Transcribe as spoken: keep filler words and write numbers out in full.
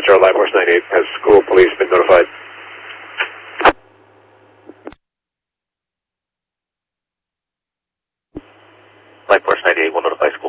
Zero, Life Force ninety-eight. Has school police been notified? Life Force ninety-eight will notify school.